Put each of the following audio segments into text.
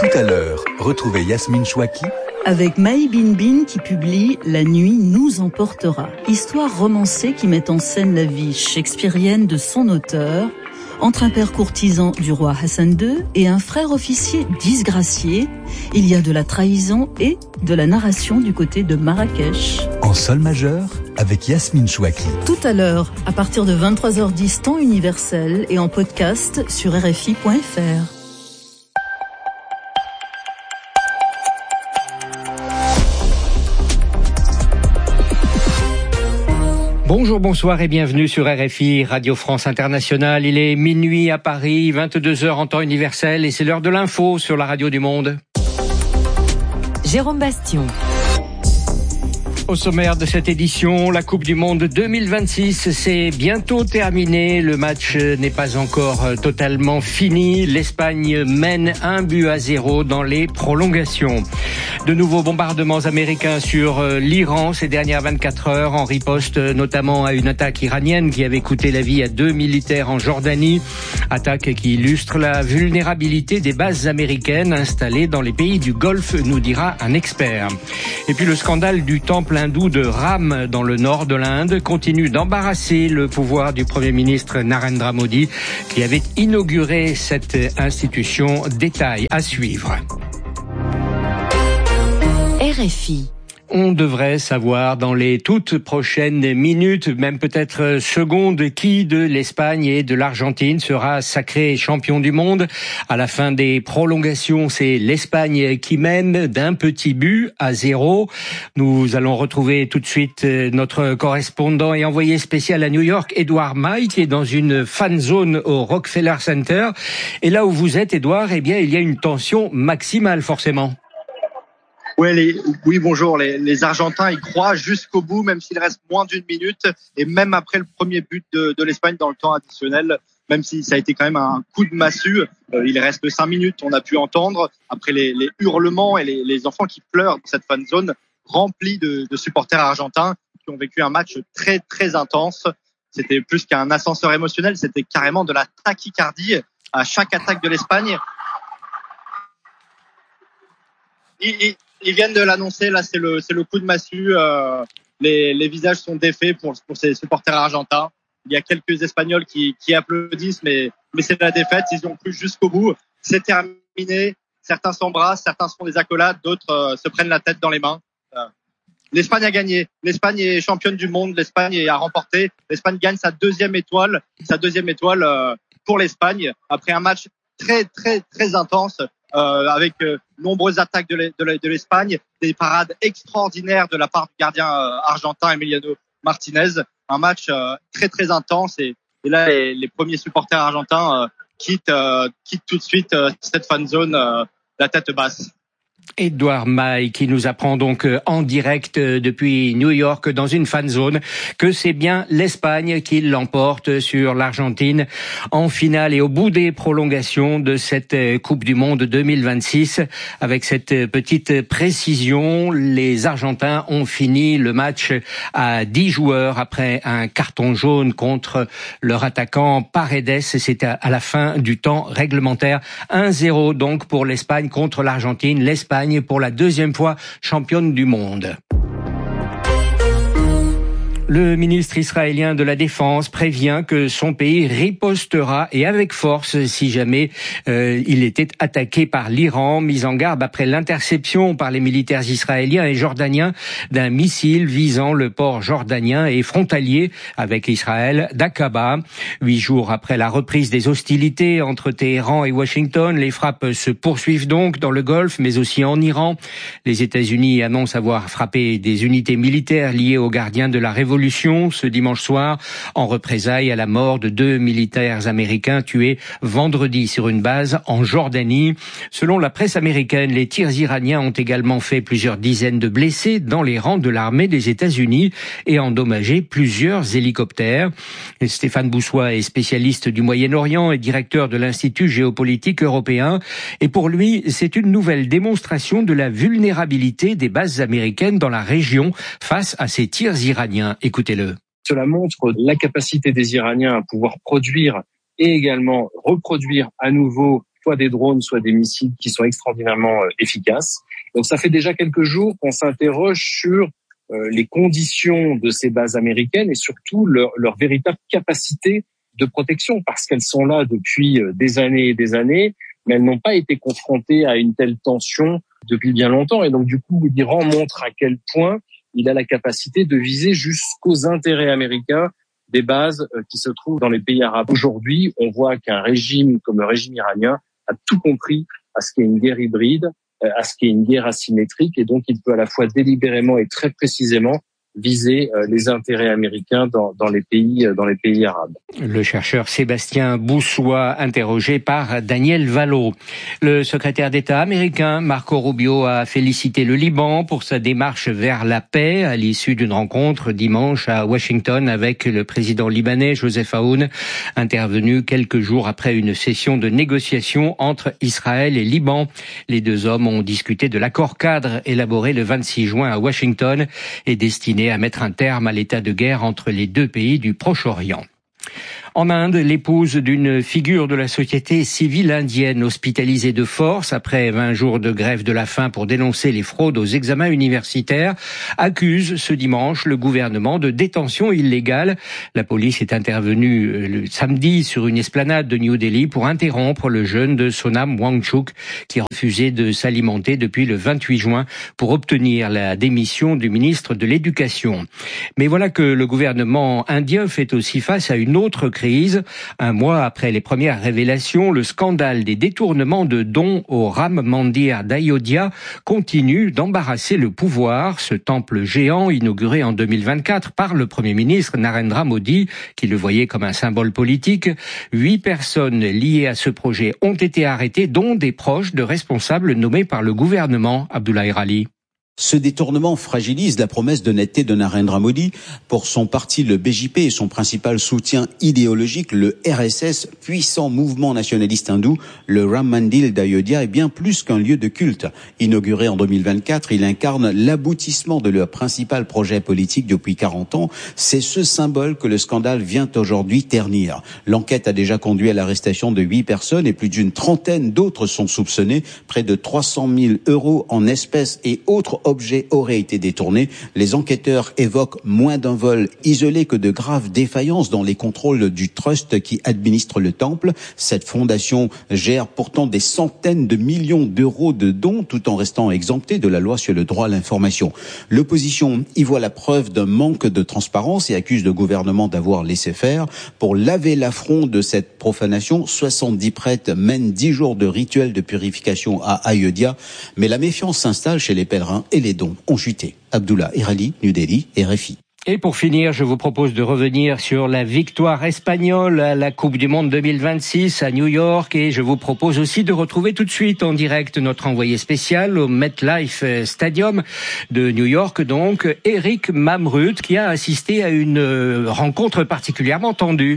Tout à l'heure, retrouvez Yasmine Chouaki avec Maï Binbin qui publie La nuit nous emportera. Histoire romancée qui met en scène la vie shakespearienne de son auteur, entre un père courtisan du roi Hassan II et un frère officier disgracié. Il y a de la trahison et de la narration du côté de Marrakech. En sol majeur, avec Yasmine Chouaki. Tout à l'heure, à partir de 23h10 temps universel et en podcast sur RFI.fr. Bonjour, bonsoir et bienvenue sur RFI, Radio France Internationale. Il est minuit à Paris, 22h en temps universel et c'est l'heure de l'info sur la radio du monde. Jérôme Bastion. Au sommaire de cette édition, la Coupe du Monde 2026, c'est bientôt terminé. Le match n'est pas encore totalement fini. L'Espagne mène 1-0 dans les prolongations. De nouveaux bombardements américains sur l'Iran ces dernières 24 heures, en riposte notamment à une attaque iranienne qui avait coûté la vie à 2 militaires en Jordanie. Attaque qui illustre la vulnérabilité des bases américaines installées dans les pays du Golfe, nous dira un expert. Et puis le scandale du temple hindou de Ram dans le nord de l'Inde continue d'embarrasser le pouvoir du Premier ministre Narendra Modi qui avait inauguré cette institution. Détail à suivre. RFI. On devrait savoir dans les toutes prochaines minutes, même peut-être secondes, qui de l'Espagne et de l'Argentine sera sacré champion du monde. À la fin des prolongations, c'est l'Espagne qui mène d'un petit but à 0. Nous allons retrouver tout de suite notre correspondant et envoyé spécial à New York, Edouard Maille, qui est dans une fan zone au Rockefeller Center. Et là où vous êtes, Edouard, eh bien, il y a une tension maximale, forcément. Oui, bonjour. Les Argentins y croient jusqu'au bout, même s'il reste moins d'une minute, et même après le premier but de l'Espagne dans le temps additionnel, même si ça a été quand même un coup de massue. Il reste 5 minutes, on a pu entendre, après les hurlements et les enfants qui pleurent dans cette fan zone remplie de supporters argentins qui ont vécu un match très, très intense. C'était plus qu'un ascenseur émotionnel, c'était carrément de la tachycardie à chaque attaque de l'Espagne. Ils viennent de l'annoncer, là c'est le coup de massue. Les visages sont défaits pour ces supporters argentins. Il y a quelques Espagnols qui applaudissent, mais c'est la défaite. Ils ont cru jusqu'au bout. C'est terminé. Certains s'embrassent, certains se font des accolades, d'autres se prennent la tête dans les mains. L'Espagne a gagné. L'Espagne est championne du monde. L'Espagne a remporté. L'Espagne gagne sa deuxième étoile pour l'Espagne après un match très très très intense. Avec nombreuses attaques de l'Espagne, des parades extraordinaires de la part du gardien argentin Emiliano Martinez, un match très très intense et là les premiers supporters argentins quittent tout de suite cette fan zone la tête basse. Edouard Maille qui nous apprend donc en direct depuis New York dans une fan zone que c'est bien l'Espagne qui l'emporte sur l'Argentine en finale et au bout des prolongations de cette Coupe du Monde 2026. Avec cette petite précision, les Argentins ont fini le match à 10 joueurs après un carton jaune contre leur attaquant Paredes. C'était à la fin du temps réglementaire. 1-0 donc pour l'Espagne contre l'Argentine. L'Espagne pour la deuxième fois championne du monde. Le ministre israélien de la Défense prévient que son pays ripostera et avec force si jamais il était attaqué par l'Iran, mis en garde après l'interception par les militaires israéliens et jordaniens d'un missile visant le port jordanien et frontalier avec Israël d'Aqaba. 8 jours après la reprise des hostilités entre Téhéran et Washington, les frappes se poursuivent donc dans le Golfe, mais aussi en Iran. Les États-Unis annoncent avoir frappé des unités militaires liées aux gardiens de la Révolution ce dimanche soir en représailles à la mort de 2 militaires américains tués vendredi sur une base en Jordanie. Selon la presse américaine, les tirs iraniens ont également fait plusieurs dizaines de blessés dans les rangs de l'armée des États-Unis et endommagé plusieurs hélicoptères. Stéphane Boussois est spécialiste du Moyen-Orient et directeur de l'Institut géopolitique européen. Et pour lui, c'est une nouvelle démonstration de la vulnérabilité des bases américaines dans la région face à ces tirs iraniens. Écoutez-le. Cela montre la capacité des Iraniens à pouvoir produire et également reproduire à nouveau soit des drones, soit des missiles qui sont extraordinairement efficaces. Donc ça fait déjà quelques jours qu'on s'interroge sur les conditions de ces bases américaines et surtout leur véritable capacité de protection, parce qu'elles sont là depuis des années et des années, mais elles n'ont pas été confrontées à une telle tension depuis bien longtemps. Et donc du coup, l'Iran montre à quel point il a la capacité de viser jusqu'aux intérêts américains des bases qui se trouvent dans les pays arabes. Aujourd'hui, on voit qu'un régime comme le régime iranien a tout compris à ce qu'est une guerre hybride, à ce qu'est une guerre asymétrique, et donc il peut à la fois délibérément et très précisément viser les intérêts américains dans les pays arabes. Le chercheur Sébastien Boussois, interrogé par Daniel Vallot. Le secrétaire d'État américain Marco Rubio a félicité le Liban pour sa démarche vers la paix à l'issue d'une rencontre dimanche à Washington avec le président libanais Joseph Aoun, intervenu quelques jours après une session de négociation entre Israël et Liban. Les deux hommes ont discuté de l'accord cadre élaboré le 26 juin à Washington et destiné à mettre un terme à l'état de guerre entre les deux pays du Proche-Orient. En Inde, l'épouse d'une figure de la société civile indienne hospitalisée de force après 20 jours de grève de la faim pour dénoncer les fraudes aux examens universitaires accuse ce dimanche le gouvernement de détention illégale. La police est intervenue le samedi sur une esplanade de New Delhi pour interrompre le jeûne de Sonam Wangchuk qui refusait de s'alimenter depuis le 28 juin pour obtenir la démission du ministre de l'Éducation. Mais voilà que le gouvernement indien fait aussi face à une autre crise. Un mois après les premières révélations, le scandale des détournements de dons au Ram Mandir d'Ayodhya continue d'embarrasser le pouvoir. Ce temple géant, inauguré en 2024 par le Premier ministre Narendra Modi, qui le voyait comme un symbole politique, 8 personnes liées à ce projet ont été arrêtées, dont des proches de responsables nommés par le gouvernement. Abdoulaye Rali. Ce détournement fragilise la promesse d'honnêteté de Narendra Modi. Pour son parti, le BJP, et son principal soutien idéologique, le RSS, puissant mouvement nationaliste hindou, le Ram Mandir d'Ayodhya est bien plus qu'un lieu de culte. Inauguré en 2024, il incarne l'aboutissement de leur principal projet politique depuis 40 ans. C'est ce symbole que le scandale vient aujourd'hui ternir. L'enquête a déjà conduit à l'arrestation de 8 personnes et plus d'une trentaine d'autres sont soupçonnés. Près de 300 000 € en espèces et autres objets auraient été détournés. Les enquêteurs évoquent moins d'un vol isolé que de graves défaillances dans les contrôles du trust qui administre le temple. Cette fondation gère pourtant des centaines de millions d'euros de dons tout en restant exemptée de la loi sur le droit à l'information. L'opposition y voit la preuve d'un manque de transparence et accuse le gouvernement d'avoir laissé faire. Pour laver l'affront de cette profanation, 70 prêtres mènent 10 jours de rituel de purification à Ayodhya. Mais la méfiance s'installe chez les pèlerins et les dons ont chuté. Abdullah Irali, New Delhi, RFI. Et pour finir, je vous propose de revenir sur la victoire espagnole à la Coupe du Monde 2026 à New York, et je vous propose aussi de retrouver tout de suite en direct notre envoyé spécial au MetLife Stadium de New York, donc Eric Mamrut, qui a assisté à une rencontre particulièrement tendue.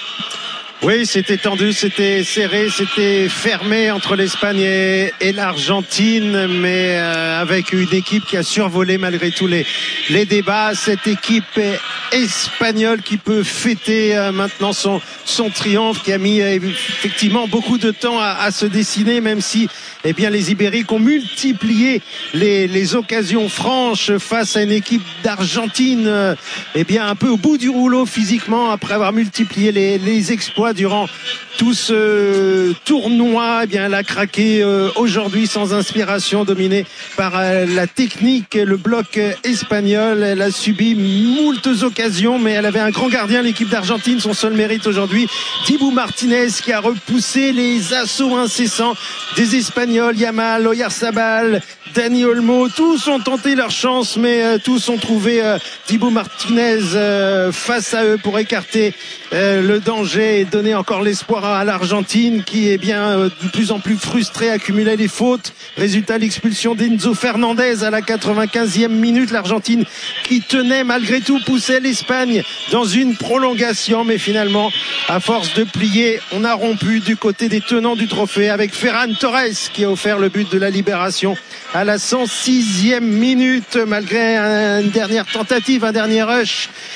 Oui, c'était tendu, c'était serré, c'était fermé entre l'Espagne et l'Argentine, mais avec une équipe qui a survolé malgré tous les débats. Cette équipe espagnole qui peut fêter maintenant son triomphe, qui a mis effectivement beaucoup de temps à se dessiner, même si les Ibériques ont multiplié les occasions franches face à une équipe d'Argentine un peu au bout du rouleau physiquement, après avoir multiplié les exploits durant tout ce tournoi. Elle a craqué aujourd'hui sans inspiration, dominée par la technique, le bloc espagnol. Elle a subi moultes occasions, mais elle avait un grand gardien, l'équipe d'Argentine. Son seul mérite aujourd'hui, Dibu Martinez, qui a repoussé les assauts incessants des Espagnols. Yamal, Oyarzabal, Dani Olmo, tous ont tenté leur chance, mais tous ont trouvé Dibu Martinez face à eux pour écarter le danger et donner encore l'espoir à l'Argentine, qui est de plus en plus frustrée, accumulait les fautes. Résultat, l'expulsion d'Enzo Fernandez à la 95e minute. L'Argentine qui tenait malgré tout, poussait l'Espagne dans une prolongation, mais finalement, à force de plier, on a rompu du côté des tenants du trophée avec Ferran Torres qui a offert le but de la libération à la 106e minute, malgré une dernière tentative, un dernier rush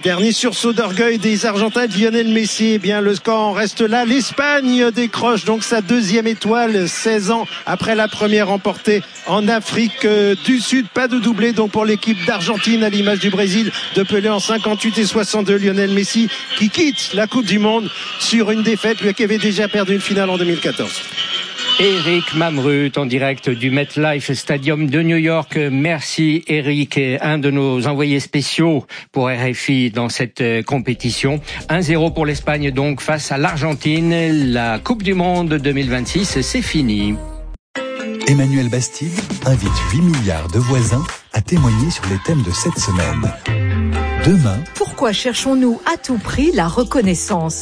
Dernier sursaut d'orgueil des Argentins de Lionel Messi. Eh bien, le score en reste là. L'Espagne décroche donc sa deuxième étoile, 16 ans après la première remportée en Afrique du Sud. Pas de doublé donc pour l'équipe d'Argentine, à l'image du Brésil de Pelé en 58 et 62. Lionel Messi qui quitte la Coupe du Monde sur une défaite, lui qui avait déjà perdu une finale en 2014. Éric Mamrut en direct du MetLife Stadium de New York. Merci Éric, un de nos envoyés spéciaux pour RFI dans cette compétition. 1-0 pour l'Espagne donc face à l'Argentine. La Coupe du Monde 2026, c'est fini. Emmanuel Bastide invite 8 milliards de voisins à témoigner sur les thèmes de cette semaine. Demain, pourquoi cherchons-nous à tout prix la reconnaissance ?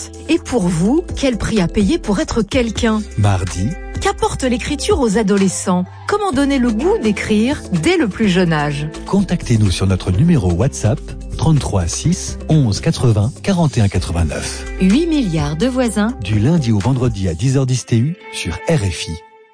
Et pour vous, quel prix à payer pour être quelqu'un ? mardi, qu'apporte l'écriture aux adolescents ? Comment donner le goût d'écrire dès le plus jeune âge ? contactez-nous sur notre numéro WhatsApp 33 6 11 80 41 89. 8 milliards de voisins. Du lundi au vendredi à 10h10 TU sur RFI.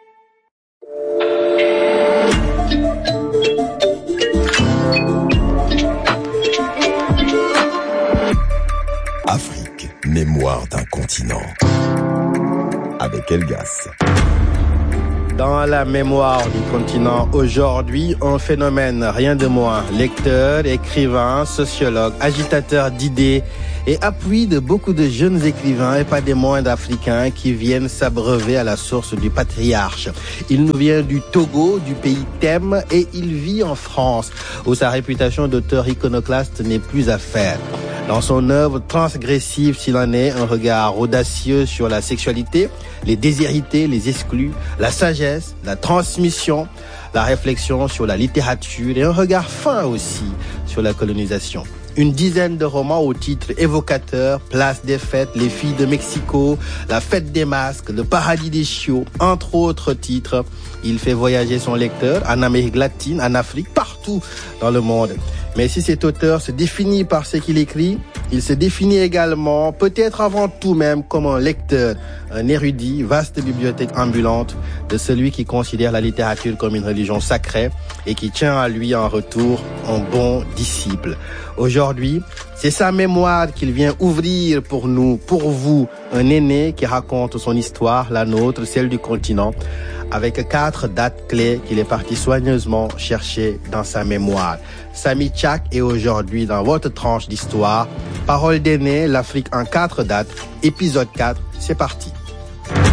Afrique, mémoire d'un continent. Avec Elgas. Dans la mémoire du continent, aujourd'hui, un phénomène, rien de moins. Lecteur, écrivain, sociologue, agitateur d'idées et appui de beaucoup de jeunes écrivains et pas des moindres africains qui viennent s'abreuver à la source du patriarche. Il nous vient du Togo, du pays Thème, et il vit en France, où sa réputation d'auteur iconoclaste n'est plus à faire. Dans son œuvre transgressive s'il en est, un regard audacieux sur la sexualité, les déshérités, les exclus, la sagesse, la transmission, la réflexion sur la littérature et un regard fin aussi sur la colonisation. Une dizaine de romans au titre évocateur, Place des fêtes, Les filles de Mexico, La fête des masques, Le paradis des chiots, entre autres titres. Il fait voyager son lecteur en Amérique latine, en Afrique, partout dans le monde. Mais si cet auteur se définit par ce qu'il écrit, il se définit également, peut-être avant tout même, comme un lecteur, un érudit, vaste bibliothèque ambulante de celui qui considère la littérature comme une religion sacrée et qui tient à lui en retour un bon disciple. Aujourd'hui, c'est sa mémoire qu'il vient ouvrir pour nous, pour vous, un aîné qui raconte son histoire, la nôtre, celle du continent, avec 4 dates clés qu'il est parti soigneusement chercher dans sa mémoire. Samy Tchak est aujourd'hui dans votre tranche d'histoire. Parole d'aîné, l'Afrique en 4 dates, épisode 4, c'est parti.